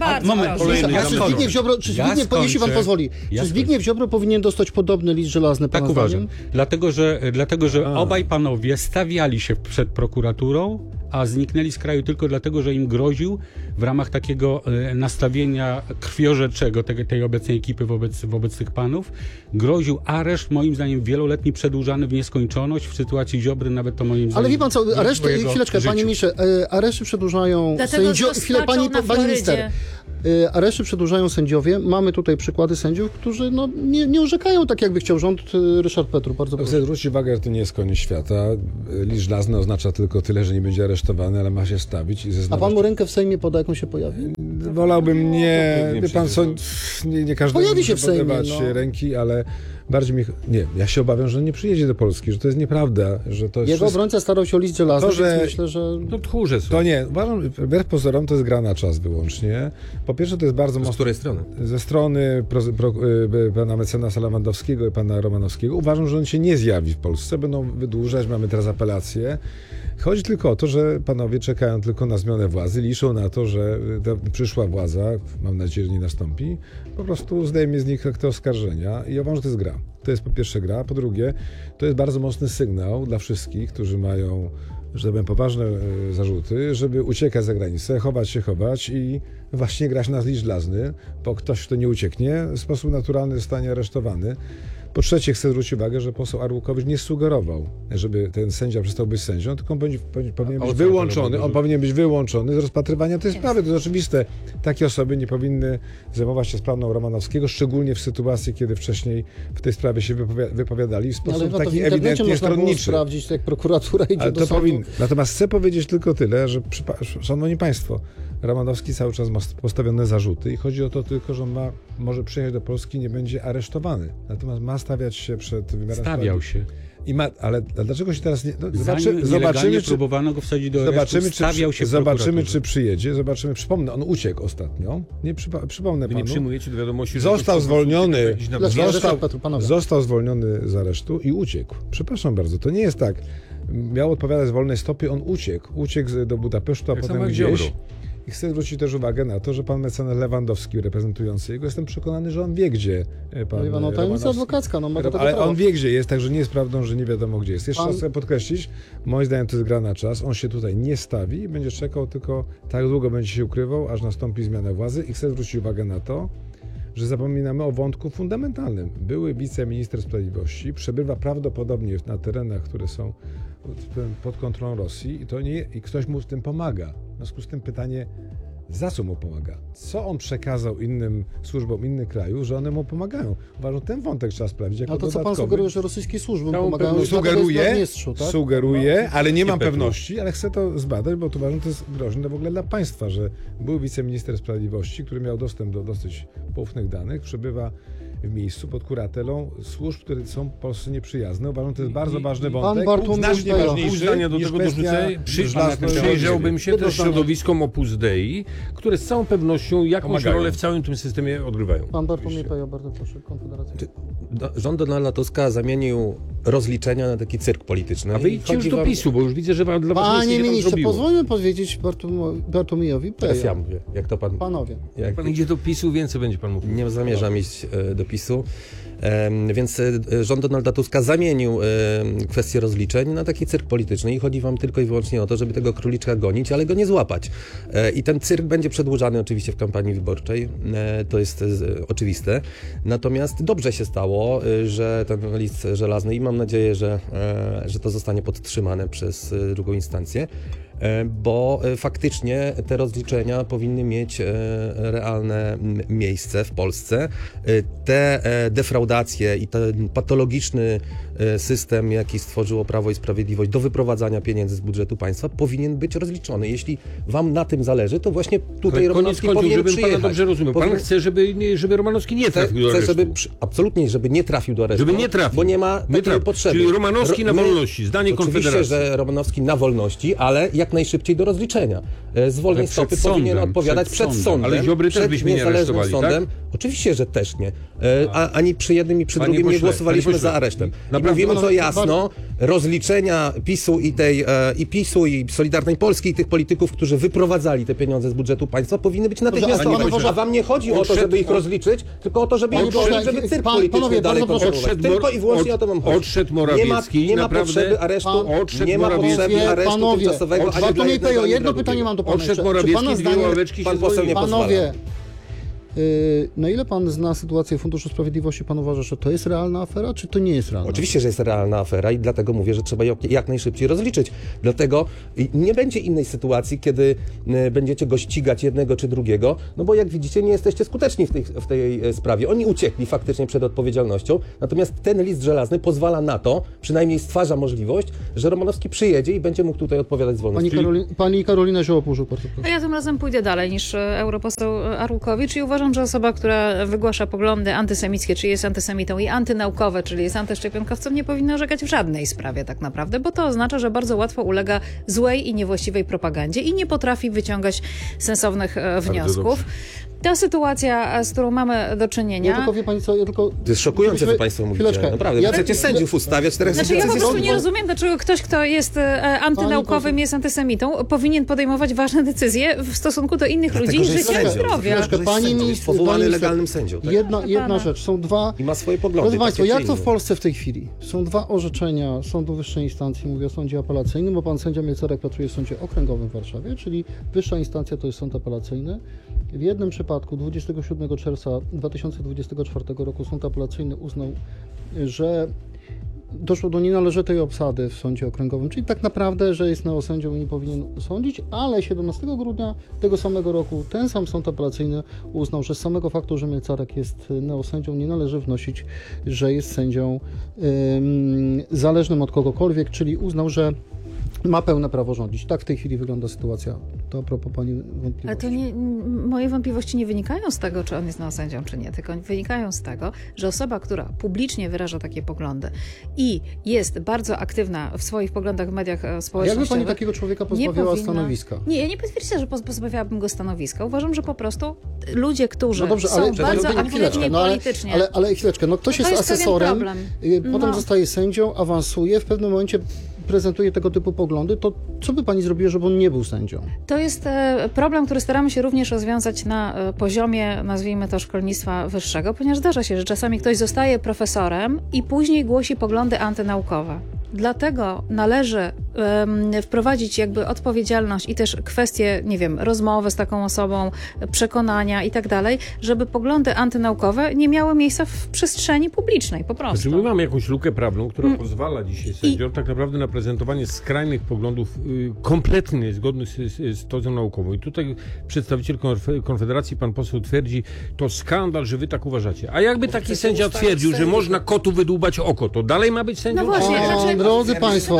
Jeśli pan pozwoli, czy Zbigniew Ziobro powinien dostać podobny list żelazny? Tak uważam. Dlatego, że obaj panowie stawiali się przed prokuraturą, a zniknęli z kraju tylko dlatego, że im groził w ramach takiego nastawienia krwiożerczego tej obecnej ekipy wobec tych panów, groził areszt, moim zdaniem wieloletni, przedłużany w nieskończoność. W sytuacji Ziobry nawet to moim zdaniem... Ale wie pan co, areszty, chwileczkę, panie ministrze, areszty przedłużają sędziowie... Chwilę, pani minister. Areszty przedłużają sędziowie. Mamy tutaj przykłady sędziów, którzy nie orzekają tak, jakby chciał rząd. Ryszard Petru, bardzo proszę. Chcę zwrócić uwagę, że to nie jest koniec świata. Licz żelazny oznacza tylko tyle, że nie będzie aresztowany, ale ma się stawić i zeznawać. A pan mu rękę w Sejmie poda, jak on się pojawi? Wolałbym nie... Wie pan co, nie każdemu pojawi się w Sejmie, podawać ręki, ale bardziej mi... Nie, ja się obawiam, że on nie przyjedzie do Polski, że to jest nieprawda, że to jest... Jego obrońca starał się o list żelazny, więc myślę, że... To tchórze są. To nie, uważam, wbrew pozorom to jest gra na czas wyłącznie. Po pierwsze to jest bardzo mocno... Z której strony? Ze strony pana mecenasa Lewandowskiego i pana Romanowskiego. Uważam, że on się nie zjawi w Polsce, będą wydłużać, mamy teraz apelację. Chodzi tylko o to, że panowie czekają tylko na zmianę władzy, liczą na to, że ta przyszła władza, mam nadzieję, że nie nastąpi, po prostu zdejmie z nich te oskarżenia i uważam, że to jest gra. To jest po pierwsze gra, po drugie to jest bardzo mocny sygnał dla wszystkich, którzy mają, że tak powiem, poważne zarzuty, żeby uciekać za granicę, chować i właśnie grać na licz żelazny, bo ktoś, kto nie ucieknie, w sposób naturalny zostanie aresztowany. Po trzecie, chcę zwrócić uwagę, że poseł Arłukowicz nie sugerował, żeby ten sędzia przestał być sędzią, tylko on powinien być wyłączony. On powinien być wyłączony z rozpatrywania tej sprawy. To jest oczywiste. Takie osoby nie powinny zajmować się sprawą Romanowskiego, szczególnie w sytuacji, kiedy wcześniej w tej sprawie się wypowiadali w sposób taki ewidentnie stronniczy. Sprawdzić, jak prokuratura idzie do sądu. Powinno. Natomiast chcę powiedzieć tylko tyle, że szanowni państwo, Romanowski cały czas ma postawione zarzuty i chodzi o to tylko, że on może przyjechać do Polski, nie będzie aresztowany. Natomiast ma stawiać się przed wymiarem Stawiał się. Ale dlaczego się teraz nie... Zobaczymy, próbowano go wsadzić do aresztu, stawiał się czy przyjedzie. Przypomnę, on uciekł ostatnio. Przypomnę panu. Nie przyjmujecie do wiadomości, że... Został zwolniony z aresztu i uciekł. Przepraszam bardzo, to nie jest tak. Miał odpowiadać z wolnej stopy, on uciekł. Uciekł do Budapesztu, a potem gdzieś... I chcę zwrócić też uwagę na to, że pan mecenas Lewandowski reprezentujący jego, jestem przekonany, że on wie, gdzie pan tajemnica adwokacka, ma do tego ale prawo. on wie, gdzie jest, także nie jest prawdą, że nie wiadomo, gdzie jest. Jeszcze raz chcę podkreślić, moim zdaniem to jest gra na czas, on się tutaj nie stawi i będzie czekał tylko tak długo będzie się ukrywał, aż nastąpi zmiana władzy i chcę zwrócić uwagę na to, że zapominamy o wątku fundamentalnym. Były wiceminister sprawiedliwości, przebywa prawdopodobnie na terenach, które są pod kontrolą Rosji i ktoś mu w tym pomaga. W związku z tym pytanie, za co mu pomaga? Co on przekazał innym służbom innych krajów, że one mu pomagają? Uważam, ten wątek trzeba sprawdzić jako dodatkowy. A to co pan sugeruje, że rosyjskie służby pomagają? Sugeruję, ale nie mam pewności, ale chcę to zbadać, bo to uważam, to jest groźne w ogóle dla państwa, że był wiceminister sprawiedliwości, który miał dostęp do dosyć poufnych danych, przebywa w miejscu pod kuratelą służb, które są Polsce nieprzyjazne. Uważam, to jest bardzo ważny wątek. Znacznie ważniejszy do tego dorzucę. Przyjrzałbym się też środowiskom Opus Dei, które z całą pewnością jakąś rolę w całym tym systemie odgrywają. Pan Bartłomiej Pejo, bardzo proszę, Konfederacja. Rząd Donalda Tuska zamienił rozliczenia na taki cyrk polityczny. A wyjdźcie już do PiS-u, bo już widzę, że dla was Panie ministrze, pozwólmy powiedzieć Bartłomiejowi Pejo. Teraz ja mówię, jak to pan... Panowie. Jak pan idzie do PiS-u, więcej będzie pan mówił. Nie zamierzam iść do PiS-u. Więc rząd Donalda Tuska zamienił kwestię rozliczeń na taki cyrk polityczny i chodzi wam tylko i wyłącznie o to, żeby tego króliczka gonić, ale go nie złapać. I ten cyrk będzie przedłużany oczywiście w kampanii wyborczej, to jest oczywiste. Natomiast dobrze się stało, że ten list żelazny i mam nadzieję, że to zostanie podtrzymane przez drugą instancję, bo faktycznie te rozliczenia powinny mieć realne miejsce w Polsce. Te defraudacje i ten patologiczny system, jaki stworzyło Prawo i Sprawiedliwość do wyprowadzania pieniędzy z budżetu państwa, powinien być rozliczony. Jeśli wam na tym zależy, to właśnie tutaj Romanowski powinien przyjechać. Pana dobrze rozumiem. Pan chce, żeby Romanowski nie trafił do aresztu. Absolutnie, żeby nie trafił do aresztu. Żeby nie trafił. Bo nie ma takiej potrzeby. Czyli Romanowski na wolności, zdanie Konfederacji. Oczywiście, że Romanowski na wolności, ale jak najszybciej do rozliczenia. Z wolnej stopy powinien odpowiadać przed sądem. Ale Ziobry też byśmy nie aresztowali, sądem. Tak? Oczywiście, że też nie. Ani przy jednym i przy drugim nie głosowaliśmy za aresztem. I mówimy to jasno, rozliczenia PiS-u i Solidarnej Polski i tych polityków, którzy wyprowadzali te pieniądze z budżetu państwa, powinny być natychmiastowe. A wam nie chodzi o to, żeby ich rozliczyć, tylko o to, żeby cyrk polityczny dalej kontynuować. Tylko i wyłącznie o to mam chodzi. Odszedł Morawiecki. Nie ma potrzeby aresztu, nie ma potrzeby aresztu tymczasowego, Bartłomiej Pejo, jedno pytanie mam do pana. Odszedł Czy Morawiecki, pana dwie ławeczki pan się poseł zwolnił. nie pozwala. Panowie, na ile pan zna sytuację Funduszu Sprawiedliwości, pan uważa, że to jest realna afera, czy to nie jest realna? Oczywiście, że jest realna afera i dlatego mówię, że trzeba ją jak najszybciej rozliczyć. Dlatego nie będzie innej sytuacji, kiedy będziecie go ścigać jednego czy drugiego, no bo jak widzicie, nie jesteście skuteczni w tej sprawie. Oni uciekli faktycznie przed odpowiedzialnością, natomiast ten list żelazny pozwala na to, przynajmniej stwarza możliwość, że Romanowski przyjedzie i będzie mógł tutaj odpowiadać z wolności. Pani Karolina Zioło-Purzyk, bardzo proszę. A ja tym razem pójdę dalej niż europoseł Arłukowicz i uważam, że osoba, która wygłasza poglądy antysemickie, czy jest antysemitą, i antynaukowe, czyli jest antyszczepionkowcą, nie powinna orzekać w żadnej sprawie tak naprawdę, bo to oznacza, że bardzo łatwo ulega złej i niewłaściwej propagandzie i nie potrafi wyciągać sensownych wniosków. Ta sytuacja, z którą mamy do czynienia... Ja tylko, wie pani co, To jest szokujące, co państwo mówicie. Chwileczkę. Naprawdę, chcecie sędziów ustawiać, teraz Znaczy ja po prostu nie rozumiem, dlaczego ktoś, kto jest antynaukowym, jest antysemitą, powinien podejmować ważne decyzje w stosunku do innych ludzi i życia i zdrowia. Jest powołany legalnym sędzią. Tak? Jedna rzecz, są dwa... I ma swoje poglądy. Proszę państwa, takie jak czy to w inne. Polsce w tej chwili? Są dwa orzeczenia Sądu Wyższej Instancji, mówię o Sądzie Apelacyjnym, bo pan sędzia Mielcarek pracuje w Sądzie Okręgowym w Warszawie, czyli wyższa instancja to jest Sąd Apelacyjny. W jednym przypadku 27 czerwca 2024 roku Sąd Apelacyjny uznał, że doszło do nienależytej obsady w Sądzie Okręgowym, czyli tak naprawdę, że jest neosędzią i nie powinien sądzić, ale 17 grudnia tego samego roku ten sam Sąd Apelacyjny uznał, że z samego faktu, że Mielcarek jest neosędzią, nie należy wnosić, że jest sędzią zależnym od kogokolwiek, czyli uznał, że ma pełne prawo rządzić. Tak w tej chwili wygląda sytuacja. To a propos pani wątpliwości. Ale to moje wątpliwości nie wynikają z tego, czy on jest neosędzią, czy nie, tylko wynikają z tego, że osoba, która publicznie wyraża takie poglądy i jest bardzo aktywna w swoich poglądach w mediach społecznościowych... Jakby pani takiego człowieka pozbawiała stanowiska? Nie, ja nie potwierdzam, że pozbawiałabym go stanowiska. Uważam, że po prostu ludzie, którzy dobrze, są bardzo aktywni politycznie... Ale chwileczkę, ktoś jest asesorem, potem zostaje sędzią, awansuje, w pewnym momencie prezentuje tego typu poglądy, to co by pani zrobiła, żeby on nie był sędzią? To jest problem, który staramy się również rozwiązać na poziomie, nazwijmy to, szkolnictwa wyższego, ponieważ zdarza się, że czasami ktoś zostaje profesorem i później głosi poglądy antynaukowe. Dlatego należy wprowadzić jakby odpowiedzialność i też kwestie, nie wiem, rozmowy z taką osobą, przekonania i tak dalej, żeby poglądy antynaukowe nie miały miejsca w przestrzeni publicznej, po prostu. Znaczy my mamy jakąś lukę prawną, która pozwala dzisiaj sędziom tak naprawdę na prezentowanie skrajnych poglądów kompletnie niezgodnych z tezą naukową. I tutaj przedstawiciel Konfederacji, pan poseł twierdzi, to skandal, że wy tak uważacie. A jakby taki sędzia twierdził, że można kotu wydłubać oko, to dalej ma być sędzią? No właśnie, drodzy państwo,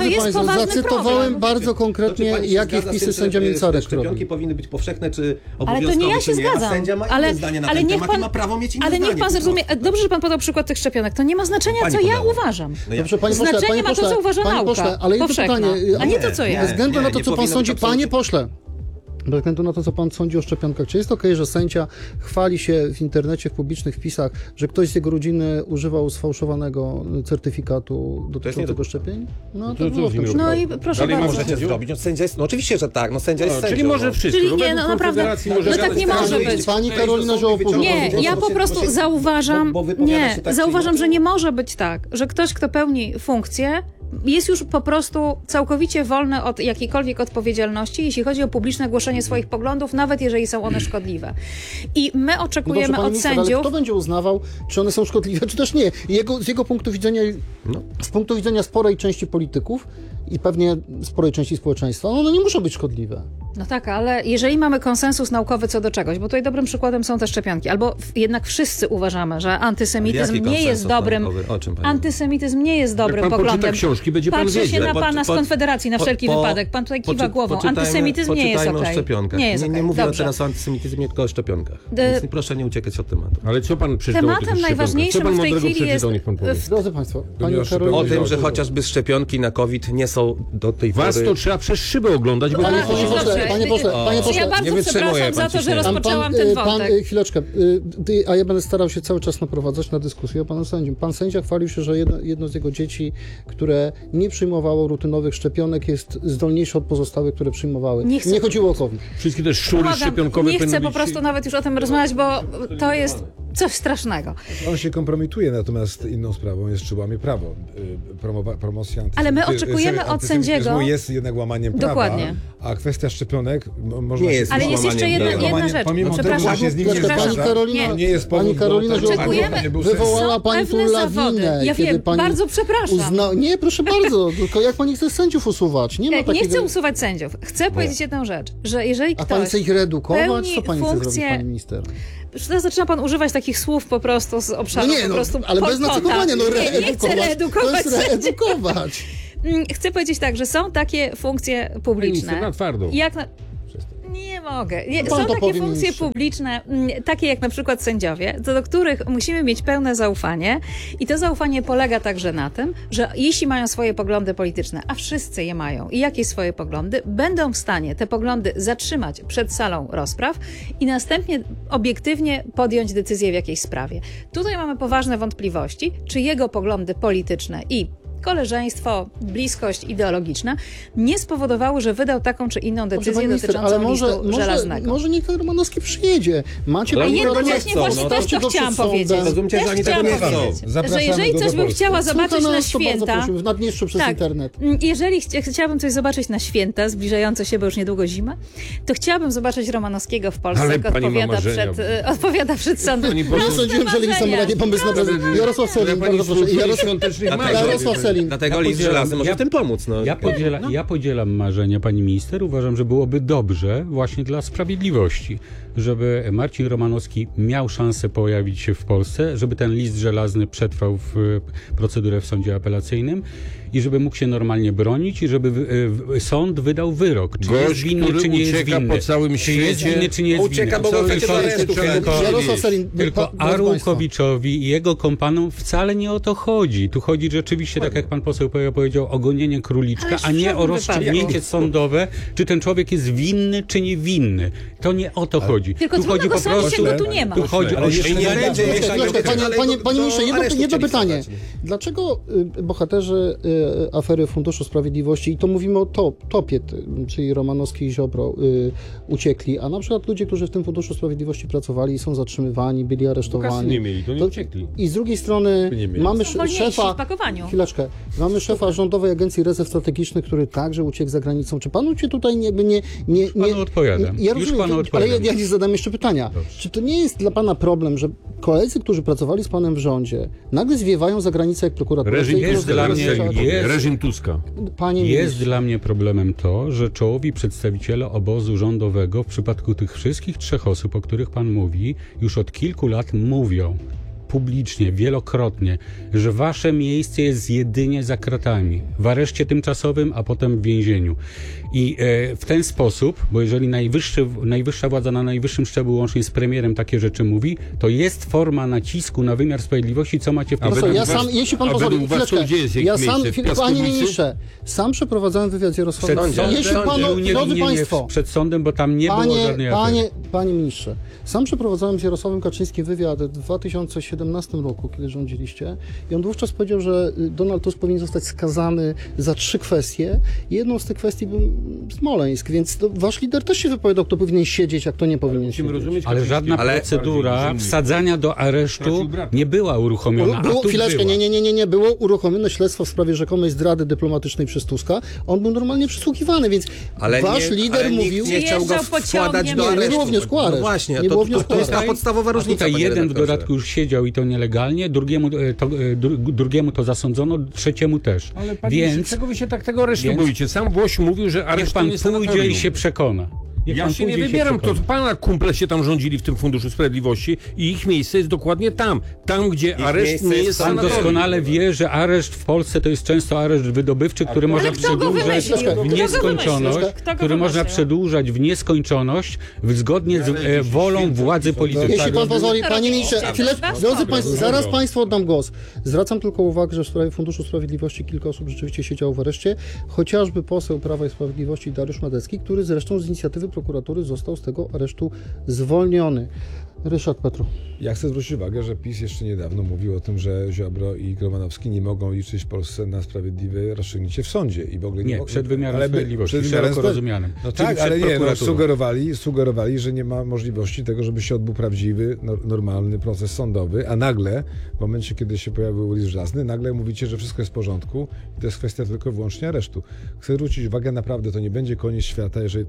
zacytowałem bardzo konkretnie, jakie wpisy sędzia Mielcarek robi. Szczepionki powinny być powszechne, czy ale obowiązkowe, to nie ja się zgadzam. A sędzia ma inne zdanie na ten temat i ma prawo mieć inne zdanie. Ale niech pan zrozumie, dobrze, że pan podał przykład tych szczepionek, to nie ma znaczenia, co ja uważam. Dobrze, panie pośle, znaczenie ma to, co uważa nauka ale jedno powszechna, pytanie, a nie to, co ja. Bez względu na to, co pan sądzi, panie pośle, bez względu na to, co pan sądzi o szczepionkach, czy jest okej, że sędzia chwali się w internecie, w publicznych wpisach, że ktoś z jego rodziny używał sfałszowanego certyfikatu dotyczącego szczepień? No to było w tym No i proszę dalej bardzo. Możecie zrobić. No, sędzia jest, no oczywiście, że tak. No, sędzia jest sędzią. Czyli może wszystko. Czyli nie, no naprawdę, no tak nie może być. Pani Karolina Zioło-Purzyk. Nie, ja po prostu zauważam, zauważam, że nie może być tak, że ktoś, kto pełni funkcję, jest już po prostu całkowicie wolny od jakiejkolwiek odpowiedzialności, jeśli chodzi o publiczne głoszenie swoich poglądów, nawet jeżeli są one szkodliwe. I my oczekujemy od sędziów... Ale kto będzie uznawał, czy one są szkodliwe, czy też nie? Z jego punktu widzenia, z punktu widzenia sporej części polityków i pewnie sporej części społeczeństwa, one nie muszą być szkodliwe. No tak, ale jeżeli mamy konsensus naukowy co do czegoś, bo tutaj dobrym przykładem są te szczepionki, albo jednak wszyscy uważamy, że antysemityzm nie jest dobrym... Antysemityzm nie jest dobrym poglądem. Książki, będzie pan Patrzę się na pana z Konfederacji na wszelki wypadek. Pan tutaj kiwa głową. Antysemityzm nie jest okej. Nie mówimy teraz o antysemityzmie, tylko o szczepionkach. Więc proszę nie uciekać od tematu. Ale co pan przeczytał Tematem najważniejszym w tej chwili jest... Drodzy państwo, o tym, że chociażby szczepionki na COVID nie są do tej pory... Was to trzeba przez szybę oglądać, bo Panie pośle, ja bardzo przepraszam za to, że rozpoczęłam ten wątek. Chwileczkę, a ja będę starał się cały czas naprowadzać na dyskusję o panu sędziim. Pan sędzia chwalił się, że jedno z jego dzieci, które nie przyjmowało rutynowych szczepionek, jest zdolniejsze od pozostałych, które przyjmowały. Nie chodziło o COVID. Wszystkie te szczury szczepionkowe... Nie chcę po prostu nawet już o tym rozmawiać, bo to jest coś strasznego. On się kompromituje, natomiast inną sprawą jest, czy łamie prawo. Promocja Ale my oczekujemy od sędziego... jest jednak łamaniem prawa, dokładnie. A kwestia szczepionek można... Nie jest. Ale jest jeszcze jedna rzecz. Pomimo tego, że się z nim nie Pani Karolina, nie jest powód, pani Karolina, wywołała pani tu lawinę. Ja wiem, pani bardzo przepraszam. Nie, proszę bardzo, tylko jak pani chce sędziów usuwać? Nie chcę usuwać sędziów. Chcę powiedzieć jedną rzecz, że jeżeli ktoś... A pani chce ich redukować? Co pani chce zrobić, pani minister? Zaczyna pan używać takich słów po prostu z obszaru po prostu ale bez nacechowania, nie chcę reedukować. To jest reedukować. Chcę powiedzieć tak, że są takie funkcje publiczne. Na twardo. Nie mogę. Są takie funkcje publiczne, takie jak na przykład sędziowie, co do których musimy mieć pełne zaufanie i to zaufanie polega także na tym, że jeśli mają swoje poglądy polityczne, a wszyscy je mają i jakieś swoje poglądy, będą w stanie te poglądy zatrzymać przed salą rozpraw i następnie obiektywnie podjąć decyzję w jakiejś sprawie. Tutaj mamy poważne wątpliwości, czy jego poglądy polityczne i koleżeństwo, bliskość ideologiczna nie spowodowały, że wydał taką czy inną decyzję dotyczącą listu żelaznego. Może niech ten Romanowski przyjedzie. Macie a jednocześnie właśnie też to chciałam powiedzieć. Rozumcie, że oni tego nie chcą. Że jeżeli coś bym chciała zobaczyć na święta... w Naddniestrzu przez internet. Jeżeli chciałabym coś zobaczyć na święta, zbliżające się, bo już niedługo zima, to chciałabym zobaczyć Romanowskiego w Polsce, jak odpowiada przed sądem. Nie sądziłem, że Lewica ma takie pomysł na prezydent. Jarosław Sellin, bardzo proszę. Jarosław Sellin. Dlatego list żelazny może w tym pomóc. Ja podzielam marzenia pani minister. Uważam, że byłoby dobrze właśnie dla sprawiedliwości, żeby Marcin Romanowski miał szansę pojawić się w Polsce, żeby ten list żelazny przetrwał w procedurę w sądzie apelacyjnym i żeby mógł się normalnie bronić i żeby sąd wydał wyrok. Czy jest winny, czy nie jest winny. Po całym świecie. Czy jest winny, czy nie jest Ucieka, winny. bo chcecie do aresztu. Tylko Arłukowiczowi i jego kompanom wcale nie o to chodzi. Tu chodzi rzeczywiście, tak jak pan poseł powiedział, o gonienie króliczka, a nie o rozstrzygnięcie sądowe, czy ten człowiek jest winny, czy niewinny. To nie o to chodzi. Tylko tu chodzi po prostu... go tu nie ma. Tu chodzi o... Panie ministrze, jedno pytanie. Dlaczego bohaterzy afery Funduszu Sprawiedliwości, i to mówimy o topie, czyli Romanowski i Ziobro, uciekli, a na przykład ludzie, którzy w tym Funduszu Sprawiedliwości pracowali, są zatrzymywani, byli aresztowani. Kasy nie mieli, to nie uciekli. I z drugiej strony mamy szefa... Chwileczkę. Mamy szefa Rządowej Agencji Rezerw Strategicznych, który także uciekł za granicą. Czy panu się tutaj nie panu odpowiadam. Ja rozumiem, ale ja ci zadam jeszcze pytania. Dobrze. Czy to nie jest dla pana problem, że koledzy, którzy pracowali z panem w rządzie, nagle zwiewają za granicę jak prokuratura? Reżim Tuska. Jest dla mnie problemem to, że czołowi przedstawiciele obozu rządowego w przypadku tych wszystkich trzech osób, o których pan mówi, już od kilku lat mówią publicznie, wielokrotnie, że wasze miejsce jest jedynie za kratami, w areszcie tymczasowym, a potem w więzieniu. I w ten sposób, bo jeżeli najwyższa władza na najwyższym szczeblu łącznie z premierem takie rzeczy mówi, to jest forma nacisku na wymiar sprawiedliwości, co macie w tym jeśli pan pozwoli, panie ministrze, sam przeprowadzałem wywiad z Jarosławem. Przed sądem, bo tam nie było żadnej afery. Panie ministrze, sam przeprowadzałem z Jarosławem Kaczyńskim wywiad w 2017 roku, kiedy rządziliście, i on wówczas powiedział, że Donald Tusk powinien zostać skazany za 3 kwestie. Jedną z tych kwestii był Smoleńsk, więc wasz lider też się wypowiadał, kto powinien siedzieć, a kto nie powinien siedzieć. Ale żadna procedura wsadzania do aresztu nie była uruchomiona. Chwileczkę, nie było uruchomione śledztwo w sprawie rzekomej zdrady dyplomatycznej przez Tuska. On był normalnie przesłuchiwany, więc wasz lider mówił... nie chciał go wkładać do aresztu. Nie było wniosku o areszt. No właśnie, to jest ta podstawowa różnica. Tutaj jeden w dodatku już siedział i to nielegalnie, drugiemu to zasądzono, trzeciemu też. Ale panie, czego wy się tego aresztu boicie? Sam Włoś mówił, że areszt pan pójdzie i się przekona. Ja się nie wybieram, to pana kumple się tam rządzili w tym Funduszu Sprawiedliwości i ich miejsce jest dokładnie tam, gdzie areszt nie jest Pan doskonale wie, że areszt w Polsce to jest często areszt wydobywczy, który można przedłużać w nieskończoność, zgodnie z wolą władzy politycznej. Jeśli pan pozwoli, panie ministrze, drodzy państwo, zaraz państwu oddam głos. Zwracam tylko uwagę, że w sprawie Funduszu Sprawiedliwości kilka osób rzeczywiście siedziało w areszcie, chociażby poseł Prawa i Sprawiedliwości Dariusz Madecki, który zresztą z inicjatywy prokuratury został z tego aresztu zwolniony. Ryszard Petru. Ja chcę zwrócić uwagę, że PiS jeszcze niedawno mówił o tym, że Ziobro i Romanowski nie mogą liczyć w Polsce na sprawiedliwe rozstrzygnięcie w sądzie. I w ogóle nie przed wymiarem sprawiedliwości, szeroko rozumianym. No tak, ale sugerowali, że nie ma możliwości tego, żeby się odbył prawdziwy, normalny proces sądowy, a nagle, w momencie, kiedy się pojawił list żelazny, nagle mówicie, że wszystko jest w porządku i to jest kwestia tylko i wyłącznie aresztu. Chcę zwrócić uwagę, naprawdę to nie będzie koniec świata, jeżeli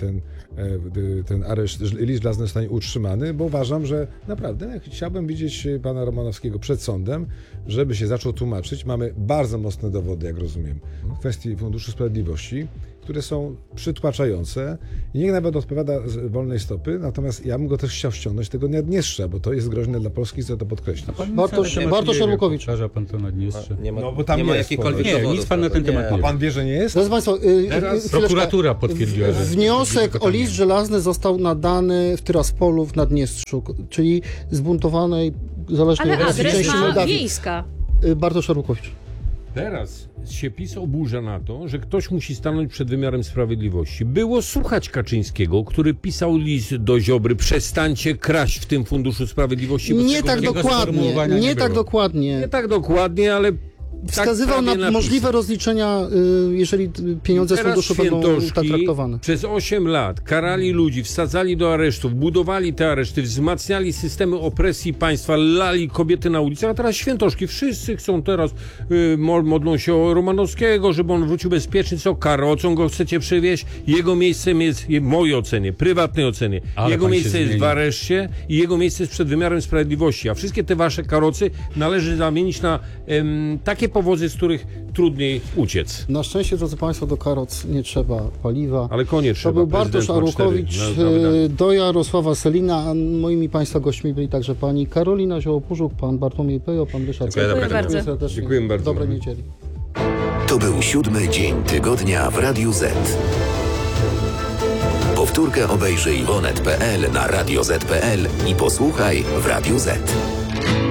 ten areszt, list żelazny zostanie utrzymany, bo uważam, że naprawdę chciałbym widzieć pana Romanowskiego przed sądem, żeby się zaczął tłumaczyć. Mamy bardzo mocne dowody, jak rozumiem, w kwestii Funduszu Sprawiedliwości, które są przytłaczające i niech nawet odpowiada z wolnej stopy, natomiast ja bym go też chciał ściągnąć tego Naddniestrza, bo to jest groźne dla Polski, chcę to podkreślić. Bartosz Arłukowicz. Powtarza pan to Naddniestrze? Bo tam nie ma jakichkolwiek dowodów. Nie, nic pan na ten temat nie wie. A pan wie, że nie jest? Drodzy Państwo, prokuratura potwierdziła, że... Wniosek o list żelazny został nadany w Tyraspolu w Naddniestrzu, czyli zbuntowanej, zależnej Ale od adres części ma Mołdawii. Wiejska. Bartosz Arłukowicz. Teraz się PiS oburza na to, że ktoś musi stanąć przed wymiarem sprawiedliwości. Było słuchać Kaczyńskiego, który pisał list do Ziobry: przestańcie kraść w tym Funduszu Sprawiedliwości. Nie tak dokładnie, nie tak dokładnie, ale wskazywał na możliwe rozliczenia, jeżeli pieniądze z funduszu będą tak traktowane. Przez 8 lat karali ludzi, wsadzali do aresztów, budowali te areszty, wzmacniali systemy opresji państwa, lali kobiety na ulicach, a teraz świętoszki. Wszyscy chcą teraz, modlą się o Romanowskiego, żeby on wrócił bezpiecznie. Co, karocą go chcecie przywieźć? Jego miejscem jest, w mojej ocenie, prywatnej ocenie, jego miejsce jest w areszcie i jego miejsce jest przed wymiarem sprawiedliwości. A wszystkie te wasze karocy należy zamienić na takie powozy, z których trudniej uciec. Na szczęście, drodzy Państwo, do karoc nie trzeba paliwa. Ale konie trzeba. To był Bartosz Arłukowicz, do Jarosława Sellina, a moimi Państwa gośćmi byli także pani Karolina Ziołopurzuk, pan Bartłomiej Pejo, pan Ryszard. Dziękuję bardzo. Dziękuję bardzo. Dobrej niedzieli. To był 7. dzień tygodnia w Radiu Z. Powtórkę obejrzyj w onet.pl, na radioz.pl i posłuchaj w Radiu Z.